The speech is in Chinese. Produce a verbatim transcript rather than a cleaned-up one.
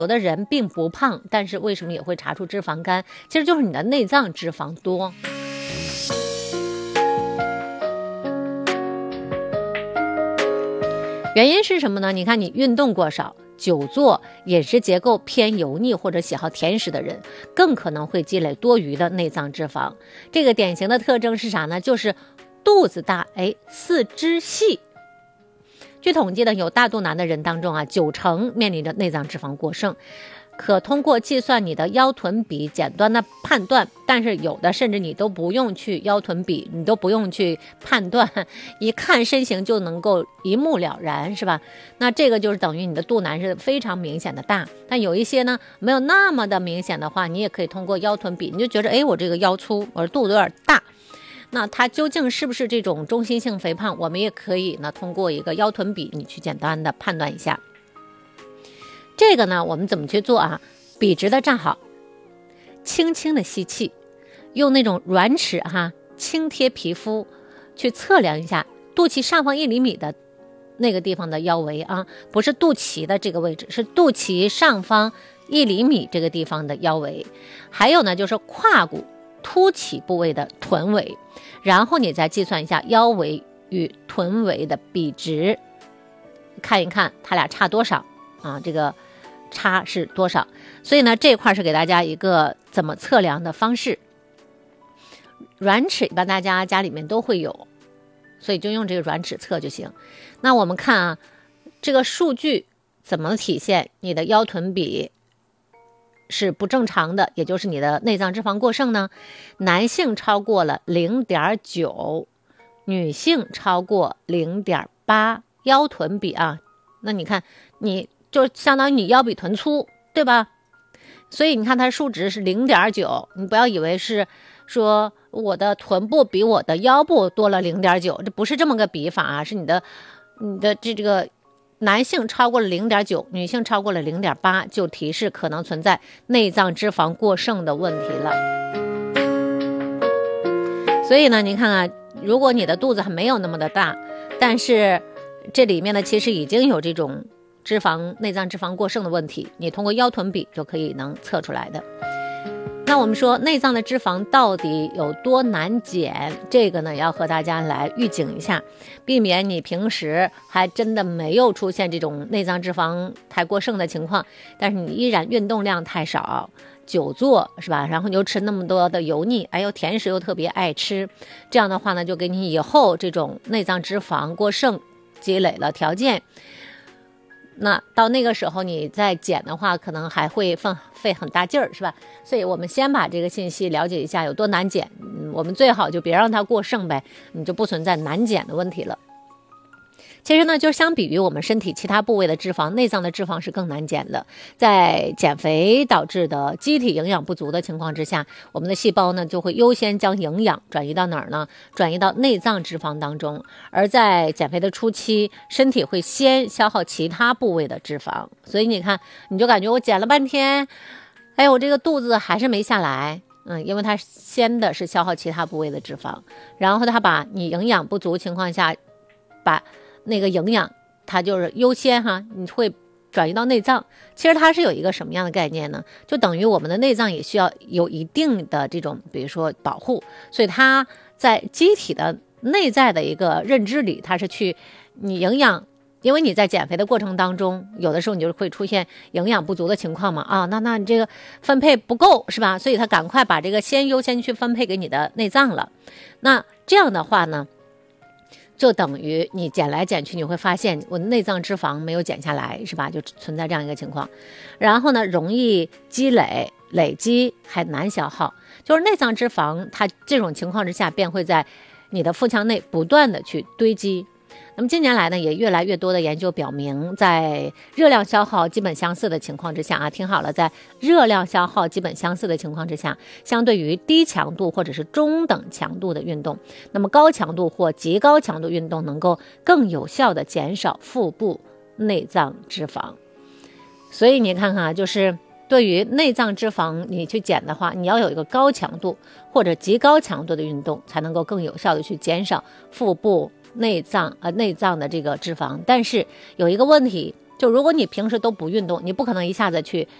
有的人并不胖，但是为什么也会查出脂肪肝？其实就是你的内脏脂肪多。原因是什么呢？你看你运动过少，久坐，饮食结构偏油腻或者喜好甜食的人，更可能会积累多余的内脏脂肪。这个典型的特征是啥呢？就是肚子大，哎，四肢细。据统计呢，有大肚腩的人当中啊，九成面临着内脏脂肪过剩。可通过计算你的腰臀比简单的判断，但是有的甚至你都不用去腰臀比，你都不用去判断，一看身形就能够一目了然，是吧？那这个就是等于你的肚腩是非常明显的大。但有一些呢没有那么的明显的话，你也可以通过腰臀比，你就觉得哎，我这个腰粗，我的肚子有点大。那它究竟是不是这种中心性肥胖，我们也可以呢通过一个腰臀比你去简单的判断一下。这个呢我们怎么去做啊？笔直的站好，轻轻的吸气，用那种软尺哈轻贴皮肤去测量一下肚脐上方一厘米的那个地方的腰围啊，不是肚脐的这个位置，是肚脐上方一厘米这个地方的腰围。还有呢就是胯骨凸起部位的臀围，然后你再计算一下腰围与臀围的比值，看一看它俩差多少啊，这个差是多少。所以呢这块是给大家一个怎么测量的方式。软尺一般大家家里面都会有，所以就用这个软尺测就行。那我们看啊，这个数据怎么体现你的腰臀比是不正常的，也就是你的内脏脂肪过剩呢？男性超过了 零点九， 女性超过 零点八， 腰臀比啊，那你看你就相当于你腰比臀粗，对吧？所以你看它数值是 零点九， 你不要以为是说我的臀部比我的腰部多了 零点九， 这不是这么个比法啊，是你的你的这这个男性超过了 零点九， 女性超过了 零点八， 就提示可能存在内脏脂肪过剩的问题了。所以呢你看啊，如果你的肚子还没有那么的大，但是这里面呢其实已经有这种脂肪内脏脂肪过剩的问题，你通过腰臀比就可以能测出来的。那我们说内脏的脂肪到底有多难减，这个呢要和大家来预警一下，避免你平时还真的没有出现这种内脏脂肪太过剩的情况，但是你依然运动量太少，久坐是吧，然后你又吃那么多的油腻，哎呦甜食又特别爱吃，这样的话呢就给你以后这种内脏脂肪过剩积累了条件。那到那个时候你再减的话，可能还会费费很大劲儿，是吧？所以我们先把这个信息了解一下有多难减，嗯，我们最好就别让它过剩呗，你就不存在难减的问题了。其实呢，就相比于我们身体其他部位的脂肪，内脏的脂肪是更难减的。在减肥导致的机体营养不足的情况之下，我们的细胞呢就会优先将营养转移到哪儿呢？转移到内脏脂肪当中。而在减肥的初期，身体会先消耗其他部位的脂肪。所以你看，你就感觉我减了半天，哎，我这个肚子还是没下来。嗯，因为它先的是消耗其他部位的脂肪，然后它把你营养不足情况下，把那个营养它就是优先哈，你会转移到内脏。其实它是有一个什么样的概念呢？就等于我们的内脏也需要有一定的这种比如说保护，所以它在机体的内在的一个认知里，它是去你营养，因为你在减肥的过程当中，有的时候你就会出现营养不足的情况嘛，啊，那那你这个分配不够是吧？所以它赶快把这个先优先去分配给你的内脏了。那这样的话呢，就等于你减来减去，你会发现我的内脏脂肪没有减下来，是吧？就存在这样一个情况。然后呢，容易积累，累积还难消耗，就是内脏脂肪它这种情况之下便会在你的腹腔内不断的去堆积。那么近年来呢，也越来越多的研究表明，在热量消耗基本相似的情况之下啊，听好了，在热量消耗基本相似的情况之下，相对于低强度或者是中等强度的运动，那么高强度或极高强度运动能够更有效的减少腹部内脏脂肪。所以你看看啊，就是对于内脏脂肪你去减的话，你要有一个高强度或者极高强度的运动，才能够更有效的去减少腹部内脏呃内脏的这个脂肪。但是有一个问题， 就如果你平时都不运动，你不可能一下子去